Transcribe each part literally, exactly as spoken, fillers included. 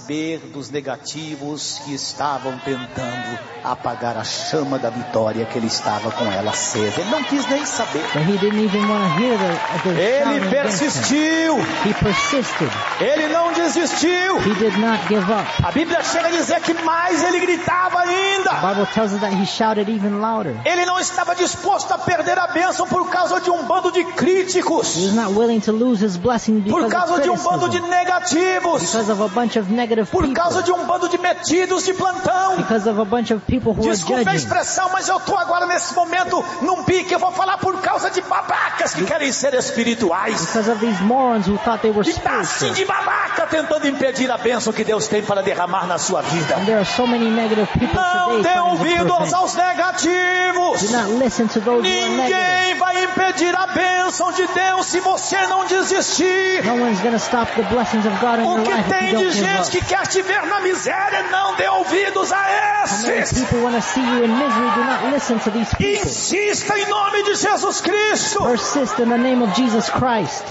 saber dos negativos que estavam tentando apagar a chama da vitória que ele estava com ela acesa. Ele não quis nem saber. But he didn't even want to hear the, the Ele shouting against him. persistiu. He persisted. Ele não desistiu. He did not give up. A Bíblia chega a dizer que mais ele gritava ainda. The Bible tells us that he shouted even louder. Ele não estava disposto a perder a bênção por causa de um bando de críticos, He was not willing to lose his blessing because por of causa de um bando de criticism, negativos, because of a bunch of negative por people, causa de um bando de metidos de plantão. because of a bunch of people who are Desculpe a judging. expressão, mas eu estou agora nesse momento num pique. Eu vou falar por causa de babacas que querem ser espirituais. Because of these morons who thought they were E está assim spiritual. de babaca tentando impedir a bênção que Deus tem para derramar na sua vida. And there are so many negative people Não today dê trying to ouvidos prevent. aos negativos. Do not listen to those who are negative. Ninguém vai impedir a bênção de Deus se você não desistir. No one's going to stop the blessings of God in O your que life if tem you de don't give gente up. que quer te ver na miséria, não dê ouvidos a How many esses. people want to see you in misery? Do not listen to these people. Insista em nome de Jesus Cristo. Persist in the name of Jesus Christ.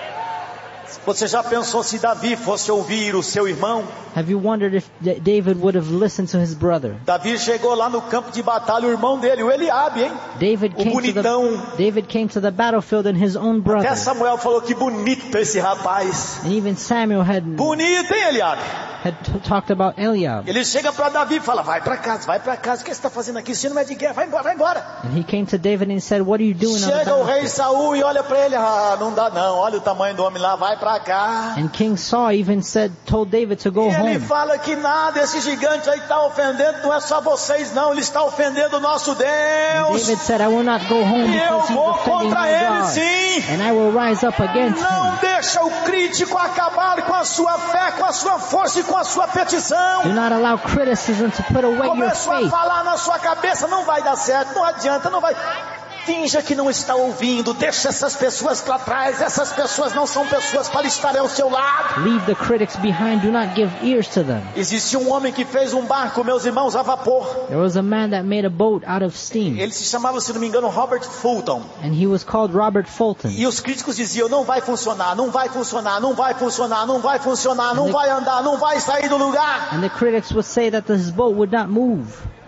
Você já pensou se Davi fosse ouvir o seu irmão? Have you wondered if D- David would have listened to his brother? Davi chegou lá no campo de batalha, o irmão dele, o Eliabe, hein? David O came to bonitão. the David came to the battlefield and his own brother. Até Samuel falou que bonito esse rapaz. And even Samuel had Bonito, hein, Eliabe? had t- talked about Eliab. Ele chega para Davi e fala, vai para casa, vai para casa. O que você está fazendo aqui? Isso não é de guerra, vai embora, vai embora. And he came to David and said, "What are you doing on the Chega o rei battlefield?" Saul e olha para ele, ah, não dá não, olha o tamanho do homem lá, vai para cá. And King Saul even said, told David to go E ele home. fala que nada, esse gigante aí está ofendendo, não é só vocês não, ele está ofendendo o nosso Deus. David said, "I will not go home E eu because he's vou offending contra my ele God, sim. and I will rise up against Não him." deixa o crítico acabar com a sua fé, com a sua força e com a sua petição. Do not allow criticism to put away your Começou a faith. falar na sua cabeça, não vai dar certo, não adianta, não vai. Finja que não está ouvindo, deixa essas pessoas para trás, essas pessoas não são pessoas para estar ao seu lado. Leave the critics behind. Do not give ears to them. Existe um homem que fez um barco, meus irmãos, a vapor. There was a man that made a boat out of steam, Ele se chamava, se não me engano, Robert Fulton. and he was called Robert Fulton. E os críticos diziam, não vai funcionar, não vai funcionar, não vai funcionar, não vai funcionar, não vai andar, não vai sair do lugar. And the critics would say that this boat would not move.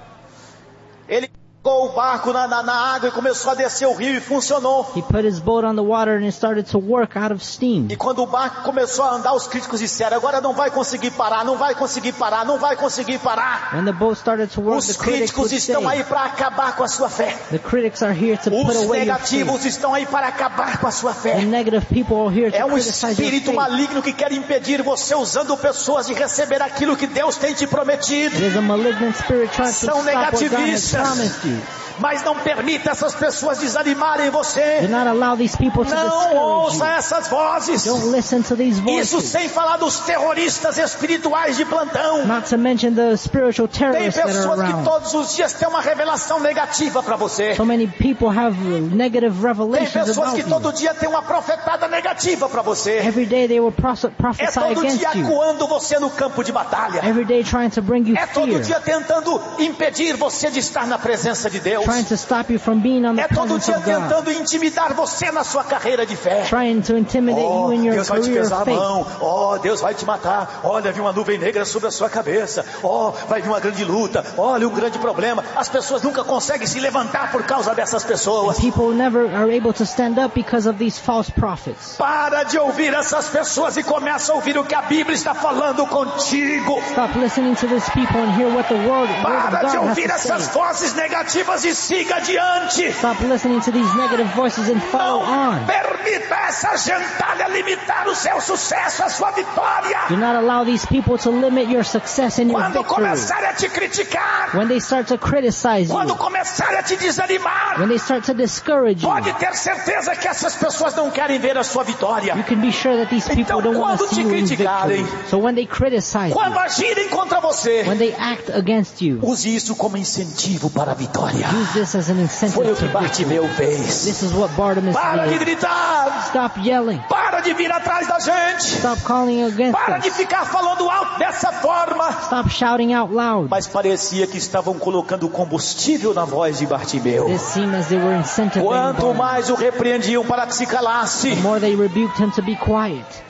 Ele colocou o barco na, na, na água e começou a descer o rio e funcionou. He put his boat on the water and it started to work out of steam. E quando o barco começou a andar, os críticos disseram, agora não vai conseguir parar, não vai conseguir parar, não vai conseguir parar. When the boat started to work, Os the critics críticos would estão say, aí para acabar com a sua fé. the critics are here to put Os away your negativos faith. estão aí para acabar com a sua fé. The negative people are here É to um criticize your espírito faith. maligno que quer impedir você usando pessoas de receber aquilo que Deus tem te prometido. It is a malignant spirit trying to São stop what God has negativistas. promised you. Mas não permita essas pessoas desanimarem Do você. not allow these people to Não discourage ouça you. essas vozes. Don't listen to these Isso voices. sem falar dos terroristas espirituais de plantão. Not to mention the spiritual Tem terrorists that are pessoas que around. todos os dias têm uma revelação negativa para você. So many people have negative Tem revelations pessoas about que you. todo dia têm uma profetada negativa para você. Every day they will pros- É prophesy todo against dia you. acuando você no campo de batalha. Every day trying to bring you É todo fear. dia tentando impedir você de estar na presença de Deus. Trying to stop you from being on the É todo presence dia of God. tentando intimidar você na sua carreira de fé. Trying to intimidate Oh, you in your Deus vai te career pesar of a faith. mão. Oh, Deus vai te matar. Olha, vi uma nuvem negra sobre a sua cabeça. Oh, vai vir uma grande luta. Olha, um grande problema. As pessoas nunca conseguem se levantar por causa dessas pessoas. People never are able to stand up because of these false prophets. Para de ouvir essas pessoas e começa a ouvir o que a Bíblia está falando contigo. Stop listening to these people and hear what the word, word of Para de God has ouvir to essas say. vozes negativas e siga adiante. Stop listening to these negative voices and follow Não on. permita essa gentalha limitar o seu sucesso, a sua vitória. Do not allow these people to limit your success and your Quando victory. começarem a te criticar, When they start to criticize quando you, começarem a te desanimar, when they start to discourage you, pode ter certeza que essas pessoas não querem ver a sua vitória. you can be sure that these people Então, don't want to quando see te you in criticarem, victory. So when they criticize Quando you, agirem contra você, when they act against you, use isso como incentivo para a vitória. use this as an Foi incentive o to que victory. Bartimeu fez. This is what Bartimaeus Para de did. gritar, Stop yelling. para de vir atrás da gente, Stop calling against para de us. ficar falando alto dessa forma. Stop shouting out loud. Mas parecia que estavam colocando combustível na voz de Bartimeu. This seemed as they were incentivizing Quanto Bartimaeus. mais o repreendiam para que se calasse, The more they rebuked him to be quiet,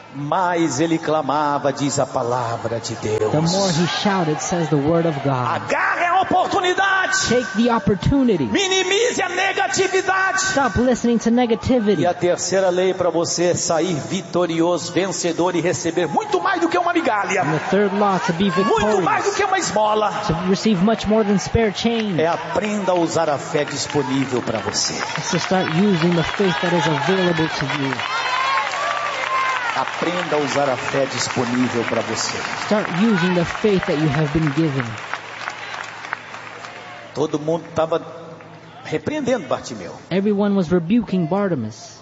mais ele clamava, diz a palavra de Deus. The more he shouted, says the word of God. Agarre a oportunidade. Take the opportunity. Minimize a negatividade. Stop listening to negativity. E a terceira lei para você sair vitorioso, vencedor e receber muito mais do que uma migalha. And the third law, to be Muito mais do victorious, que uma esmola. to receive much more than spare change. É aprenda a usar a fé disponível para você. It's to start using the faith that is available to you. Aprenda a usar a fé disponível para você. Start using the faith that you have been given. Todo mundo estava repreendendo Bartimeu. Everyone was rebuking Bartimaeus.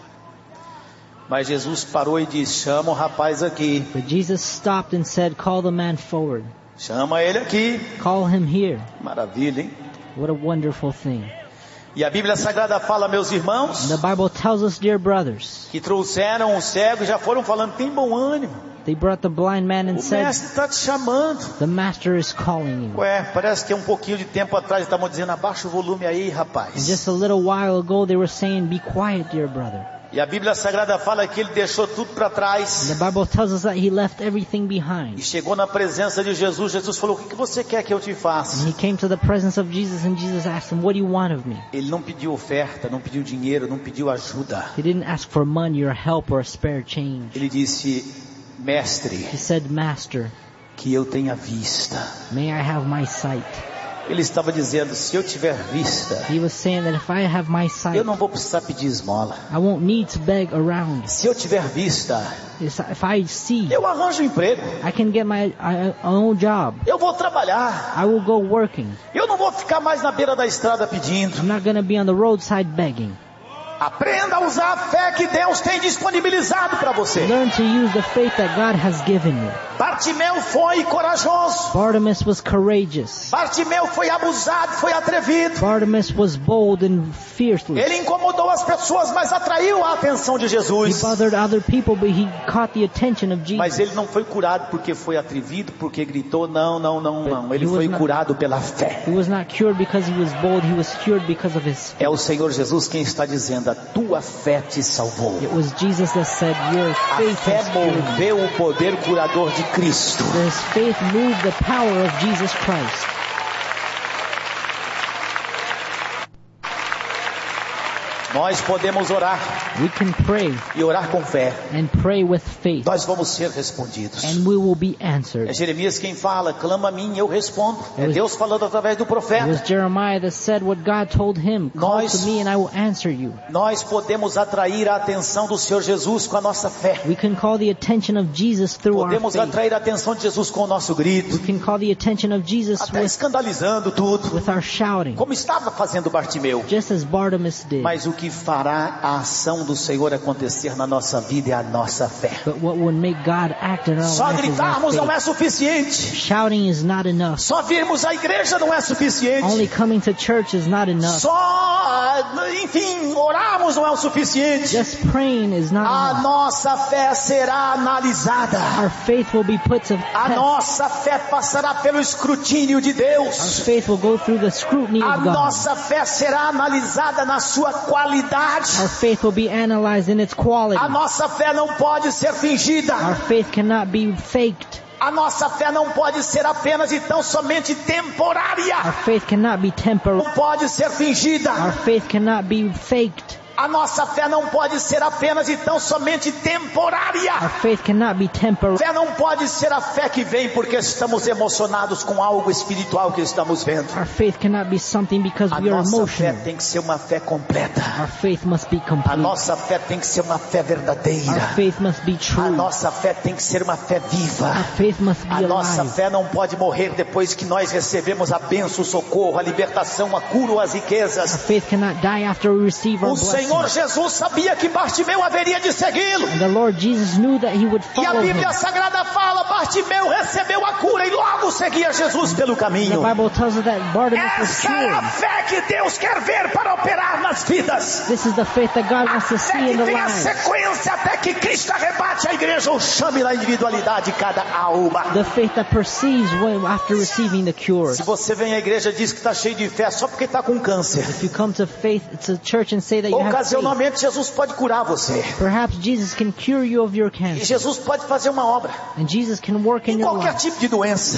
Mas Jesus parou e disse, chama o rapaz aqui. But Jesus stopped and said, call the man forward. Chama ele aqui. Call him here. Maravilha, hein? What a wonderful thing. E a Bíblia Sagrada fala, meus irmãos, And the Bible tells us, dear brothers, que trouxeram o cego e já foram falando, tem bom ânimo. they brought the blind man and O said, mestre está te chamando. the master is calling you. Ué, parece que um pouquinho de tempo atrás estavam dizendo, abaixa o volume aí, And rapaz. just a little while ago they were saying, be quiet, dear brother. E a Bíblia Sagrada fala que ele deixou tudo para And trás. the Bible tells us that he left everything behind. E chegou na presença de Jesus. Jesus falou, o que você quer que eu te And faça? he came to the presence of Jesus and Jesus asked him, what do you want of me? Ele não pediu oferta, não pediu dinheiro, não pediu ajuda. He didn't ask for money or help or a spare change. Ele disse, mestre, He said, Master, que eu tenha vista. may I have my sight? Ele estava dizendo, se eu tiver vista, He was saying that if I have my sight, eu não vou precisar pedir esmola. I won't need to beg around. Se eu tiver vista, If I see, eu arranjo um emprego. I can get my uh, own job. Eu vou trabalhar. I will go working. Eu não vou ficar mais na beira da estrada pedindo. I'm not going to be on the roadside begging. Aprenda a usar a fé que Deus tem disponibilizado para você. Learn to use the faith that God has given you. Bartimeu foi corajoso. Bartimaeus was courageous. Bartimeu foi abusado, foi atrevido. Bartimaeus was bold and fierce. Ele incomodou as pessoas, mas atraiu a atenção de He Jesus. bothered other people, but he caught the attention of Mas Jesus. ele não foi curado porque foi atrevido, porque gritou, não, não, não, não. Ele He was foi not- curado pela fé. He was not cured because he was bold. He was cured because of his faith. É o Senhor Jesus quem está dizendo, a tua fé te salvou. It was Jesus that said, your A faith fé has cured you. moveu o poder curador de Cristo. His faith moved the power of Jesus Christ. Nós podemos orar We can pray e orar com fé. and pray with faith, Nós vamos ser respondidos. and we will be É answered. Jeremias quem fala, clama a mim e eu respondo. É was- Deus falando através do It was profeta. Jeremiah that said what God told him, call Nós- to me and I will answer you. Nós podemos atrair a atenção do Senhor Jesus com a nossa fé. We can call the attention of Jesus through our Podemos faith. atrair a atenção de Jesus com o nosso grito. We can call the attention of Jesus Até with, escandalizando tudo. with our shouting, Como estava fazendo Bartimeu. just as Bartimaeus did. Mas o que fará a ação do Senhor acontecer na nossa vida é a nossa fé. But what would make God act in our Só life is our gritarmos não faith. é suficiente. Shouting is not enough. Só virmos à igreja não é suficiente. Only coming to church is not enough. Só, enfim, orarmos não é o suficiente. Just praying is not A enough. nossa fé será analisada. Our faith will be put to A test. nossa fé passará pelo escrutínio de Our Deus. faith will go through the scrutiny A of God. nossa fé será analisada na sua qualidade. Our faith will be analyzed in its quality. A nossa fé não pode ser fingida. Our faith cannot be faked. A nossa fé não pode ser apenas e tão somente Our temporária. faith cannot be temporary. Não pode ser fingida. Our faith cannot be faked. A nossa fé não pode ser apenas e tão somente Our temporária. faith cannot be temporary. Fé não pode ser a fé que vem porque estamos emocionados com algo espiritual que estamos vendo. Our faith cannot be something because A we are nossa fé emotional. tem que ser uma fé completa. Our faith must be A complete. nossa fé tem que ser uma fé Our verdadeira. faith must be A true. nossa fé tem que ser uma fé viva. Our faith must A be nossa alive. fé não pode morrer depois que nós recebemos a bênção, o socorro, a libertação, a cura ou as Our riquezas. faith cannot die after we receive our O Senhor blessing. Jesus sabia que Bartimeu haveria de segui-lo. And the Lord Jesus knew that he would E a follow him. Bíblia Sagrada fala, Bartimeu recebeu a cura e logo seguia Jesus pelo The caminho. Bible tells us that Bartimaeus was Essa é a cured. fé que Deus quer ver para operar nas vidas. This is the faith that God wants to Fé see que in the tem a lives. sequência até que Cristo arrebate a igreja ou chame na individualidade cada alma. The faith that perceives when after receiving the cure. Se você vem à igreja e diz que está cheio de fé só porque está com câncer, If you come to faith, it's a church and say that you have faith, ocasionalmente Jesus pode curar você. perhaps Jesus can cure you of your E cancer. Jesus pode fazer uma obra And Jesus can work in em your qualquer life tipo de doença.